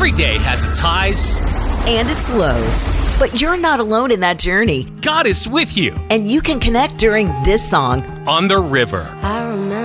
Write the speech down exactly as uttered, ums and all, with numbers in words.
Every day has its highs and its lows. But you're not alone in that journey. God is with you. And you can connect during this song, On the River. I remember